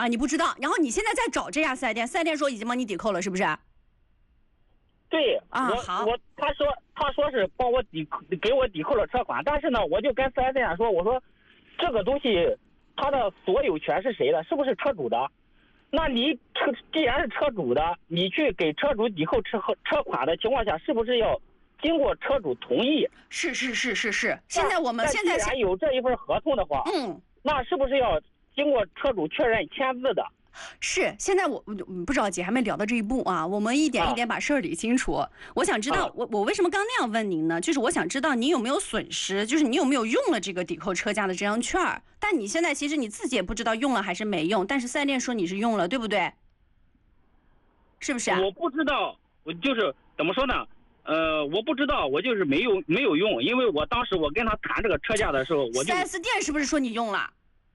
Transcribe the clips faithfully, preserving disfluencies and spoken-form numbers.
啊，你不知道。然后你现在在找这家四 S 店，四 S 店说已经帮你抵扣了，是不是？ 对啊， 我好， 我他说他说是帮我抵给我抵扣了车款，但是呢，我就跟四 S 店说，我说这个东西它的所有权是谁的？是不是车主的？那你车既然是车主的，你去给车主抵扣车车款的情况下，是不是要经过车主同意？ 是是是是是。现在我们现在既然有这一份合同的话， 嗯， 那是不是要经过车主确认签字的？ 是，现在我不着急，还没聊到这一步啊，我们一点一点把事儿理清楚。啊、我想知道，我我为什么刚那样问您呢？就是我想知道你有没有损失，就是你有没有用了这个抵扣车价的这张券儿。但你现在其实你自己也不知道用了还是没用，但是四 S 店说你是用了，对不对？是不是、啊？ 我不知道，我就是怎么说呢？呃，我不知道，我就是没有没有用，因为我当时我跟他谈这个车价的时候，我就四 S 店是不是说你用了？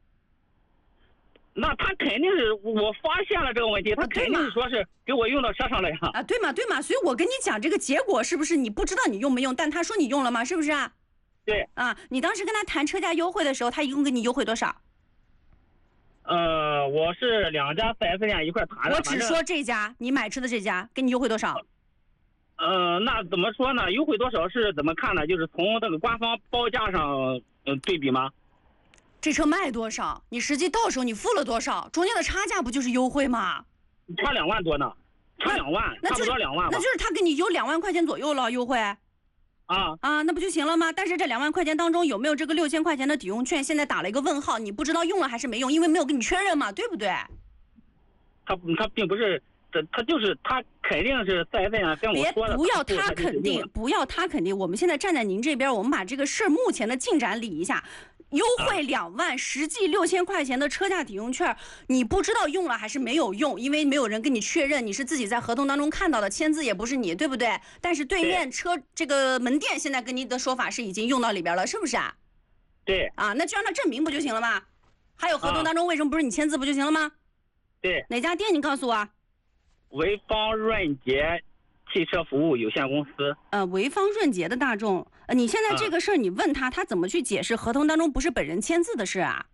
那他肯定是我发现了这个问题，他肯定是说是给我用到车上了呀。 啊，对嘛对嘛，所以我跟你讲这个结果是不是你不知道你用没用，但他说你用了吗？是不是啊？ 对。 啊，你当时跟他谈车价优惠的时候，他一共给你优惠多少？ 呃，我是两家四 S 店一块谈的。 我只说这家，你买车的这家给你优惠多少？ 呃，那怎么说呢？优惠多少是怎么看呢？就是从这个官方报价上呃对比吗？ 这车卖多少？你实际到手你付了多少？中间的差价不就是优惠吗？ 差两万多呢，差两万， 那差不多两万吧。 那就是他给你优两万块钱左右了优惠。 啊啊，那不就行了吗？但是这两万块钱当中有没有这个六千块钱的抵用券？现在打了一个问号，你不知道用了还是没用，因为没有跟你确认嘛，对不对？ 他他并不是，他他就是他肯定是四 S 店跟我说的。 别不要他肯定，不要他肯定。我们现在站在您这边，我们把这个事儿目前的进展理一下。优惠两万，啊、实际六千块钱的车价抵用券，你不知道用了还是没有用，因为没有人跟你确认，你是自己在合同当中看到的，签字也不是你，对不对？但是对面车这个门店现在跟你的说法是已经用到里边了，是不是啊？ 对。 啊，那就让他证明不就行了吗？还有合同当中为什么不是你签字不就行了吗？ 对。 哪家店？你告诉我。 潍坊润捷汽车服务有限公司。 呃，潍坊润捷的大众，呃，你现在这个事儿，你问他，他怎么去解释合同当中不是本人签字的事啊？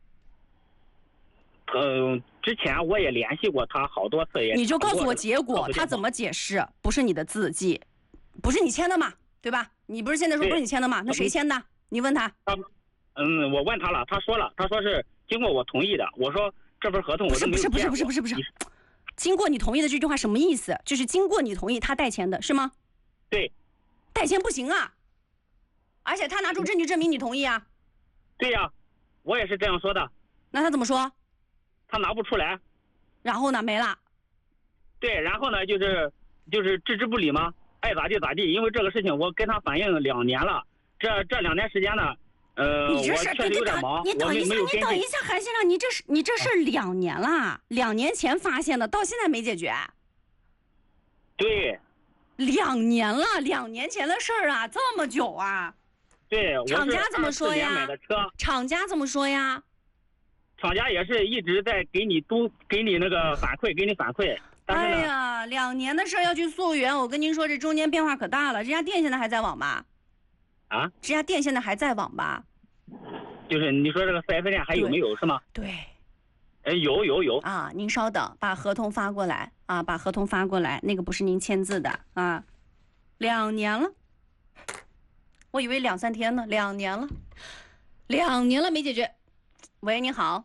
嗯、呃，之前我也联系过他好多次，也你就告诉我结果，他怎么解释？不是你的字迹，不是你签的嘛，对吧？你不是现在说不是你签的吗？那谁签的？你问他。 他，嗯，我问他了，他说了，他说是经过我同意的。我说这份合同我都没有见过。 不是不是不是不是不是。经过你同意的这句话什么意思？就是经过你同意他代签的是吗？ 对。 代签不行啊，而且他拿出证据证明你同意啊。 对呀、啊，我也是这样说的。 那他怎么说？ 他拿不出来。 然后呢？没了。 对，然后呢就是就是置之不理吗？爱咋地咋地。因为这个事情我跟他反映两年了，这这两年时间呢。呃， 你这事确实有点忙， 你等一下，你等一下，韩先生，你这是你这事两年了，两年前发现的，到现在没解决。 对。 两年了，两年前的事儿啊，这么久啊？ 对。 厂家怎么说呀？ 买的车。 厂家怎么说呀？ 厂家也是一直在给你督，给你那个反馈，给你反馈。 哎呀，两年的事儿要去溯源，我跟您说，这中间变化可大了。这家店现在还在网吧？ 啊， 这家店现在还在网吧？ 就是你说这个四 S 店还有没有是吗？ 对， 哎，有有有啊！您稍等，把合同发过来啊，把合同发过来，那个不是您签字的啊，两年了，我以为两三天呢，两年了，两年了没解决。喂，你好，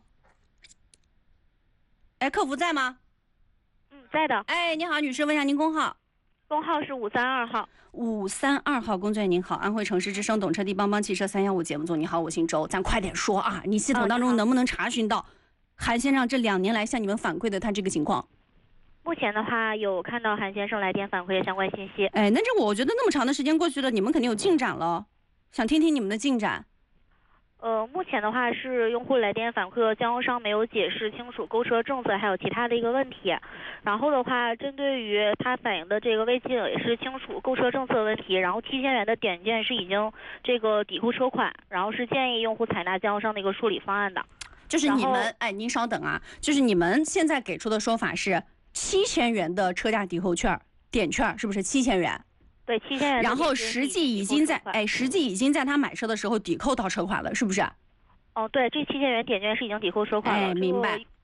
哎，客服在吗？ 嗯，在的。 哎，你好，女士，问一下您工号。 工号是五三二号。 五三二号，工作人员您好，安徽城市之声懂车帝帮帮汽车三幺五节目组，你好，我姓周，咱快点说啊，你系统当中能不能查询到韩先生这两年来向你们反馈的他这个情况？ 目前的话，有看到韩先生来电反馈的相关信息。 哎，那这我觉得那么长的时间过去了，你们肯定有进展了，想听听你们的进展。 呃，目前的话是用户来电反馈，经销商没有解释清楚购车政策，还有其他的一个问题。然后的话，针对于他反映的这个未记也是清楚购车政策的问题，然后七千元的点券是已经这个抵扣车款，然后是建议用户采纳经销商的一个处理方案的。 就是你们，哎，您稍等啊，就是你们现在给出的说法是七千元的车价抵扣券点券，是不是七千元？ 对，七千元。 然后实际已经在哎，实际已经在他买车的时候抵扣到车款了，是不是？ 哦，对，这七千元点券是已经抵扣车款了。 哎，明白。